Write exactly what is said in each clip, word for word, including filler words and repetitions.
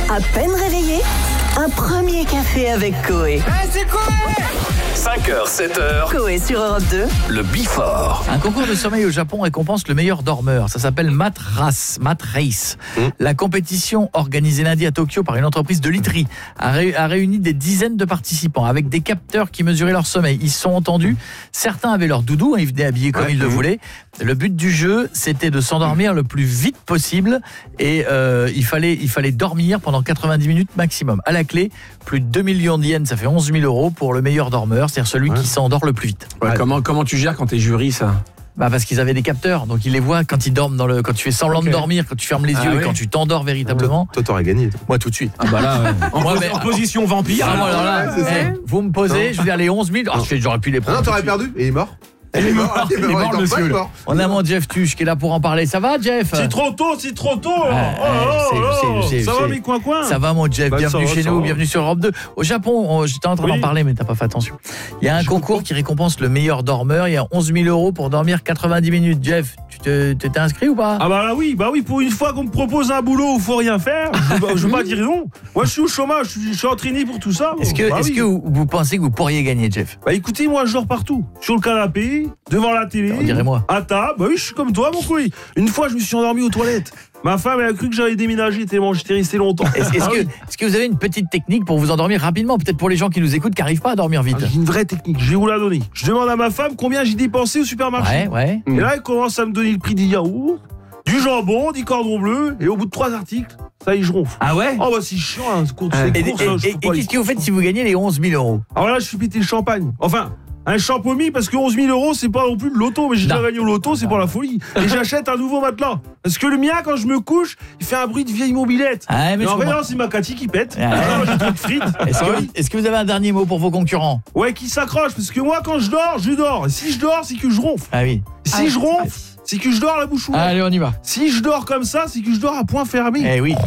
À peine réveillé, un premier café avec Coé. Hey, c'est Coé! cinq heures, sept heures. Coé sur Europe deux. Le Before. Un concours de sommeil au Japon récompense le meilleur dormeur. Ça s'appelle Mat Race. Mat Race. Mmh. La compétition organisée lundi à Tokyo par une entreprise de literie a, ré- a réuni des dizaines de participants avec des capteurs qui mesuraient leur sommeil. Ils se sont entendus. Certains avaient leur doudou, hein, ils venaient habillés comme ouais, ils le mmh. voulaient. Le but du jeu, c'était de s'endormir le plus vite possible et euh, il fallait il fallait dormir pendant quatre-vingt-dix minutes maximum. À la clé, plus de deux millions de yens, ça fait onze mille euros pour le meilleur dormeur, c'est-à-dire celui ouais. qui s'endort le plus vite. Ouais, comment comment tu gères quand t'es jury ça? Bah parce qu'ils avaient des capteurs, donc ils les voient quand ils dorment dans le, quand tu fais semblant okay. de dormir, quand tu fermes les ah yeux oui. et quand tu t'endors véritablement. Toi, toi t'aurais gagné. Toi. Moi tout de suite. Ah bah là, ouais. en, Moi, pos- mais, en position vampire. Ah, alors là, ouais, eh, vous me posez, non. je veux dire les onze mille. Oh, j'aurais pu les prendre. Non, t'aurais perdu et il est mort. Il est mort, il est mort, il est mort, monsieur. Il est mort. On a mon Jeff Tuche qui est là pour en parler. Ça va, Jeff? C'est trop tôt, c'est trop tôt. Ah, oh, oh, oh, oh. Ça va, mes coins-coins? Ça va, mon Jeff. Bah, bienvenue va, chez nous, va. bienvenue sur Europe deux. Au Japon, on, j'étais en train oui. d'en parler, mais t'as pas fait attention. Il y a un Je concours qui récompense le meilleur dormeur. Il y a onze mille euros pour dormir quatre-vingt-dix minutes. Jeff, tu te, t'es inscrit ou pas? Ah bah oui, bah oui, pour une fois qu'on me propose un boulot où il faut rien faire, je, je veux pas dire non. Moi, je suis au chômage, je suis, je suis entraîné pour tout ça. Est-ce que, bah, est-ce oui. que vous, vous pensez que vous pourriez gagner, Jeff? Bah écoutez, moi, je dors partout. Sur le canapé, devant la télé. On dirait moi. À table, bah oui, je suis comme toi, mon couille. Une fois, je me suis endormi aux toilettes. Ma femme, elle a cru que j'allais déménager tellement j'étais resté longtemps. Est-ce, est-ce, ah, que, oui. est-ce que vous avez une petite technique pour vous endormir rapidement? Peut-être pour les gens qui nous écoutent, qui n'arrivent pas à dormir vite. Ah, j'ai une vraie technique, je vais vous la donner. Je demande à ma femme combien j'ai dépensé au supermarché. Ouais, ouais. Et là, elle commence à me donner le prix des yaourts, du jambon, du cordon bleu, et au bout de trois articles, ça y est, je ronfle. Ah ouais? Oh bah c'est chiant, hein, ce cours, et, ces courses, et, là, et, je et, et qu'est-ce que vous faites si vous gagnez les onze mille euros? Alors là, je suis pété le champagne. Enfin... un champomis parce que onze mille euros c'est pas non plus le loto, mais j'ai déjà gagné au loto, c'est pas la folie. Et j'achète un nouveau matelas parce que le mien quand je me couche il fait un bruit de vieille mobilette. Ah, mais mais en vrai non, c'est ma Cathy qui pète. Ah, ah, j'ai trop de frites. Est-ce que, est-ce que vous avez un dernier mot pour vos concurrents? Ouais, qui s'accroche parce que moi quand je dors je dors et si je dors c'est que je ronfle. Ah oui. Et si ah, je ronfle c'est que je dors la bouche ouverte. Allez, on y va. Si je dors comme ça c'est que je dors à point fermé. Eh oui.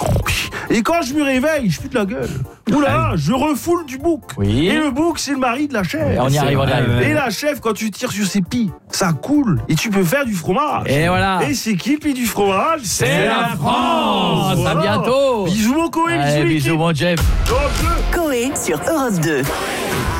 Et quand je me réveille, je pue de la gueule. Oula, je refoule du bouc. Oui. Et le bouc, c'est le mari de la chèvre. Oui, on y arrive, on y arrive. Et la chèvre, quand tu tires sur ses pieds, ça coule. Et tu peux faire du fromage. Et voilà. Et c'est qui le pied du fromage? C'est, c'est la France. Voilà. À bientôt. Bisous mon Coé, bisous, bisous, bisous mon Jeff. Coé sur Europe deux.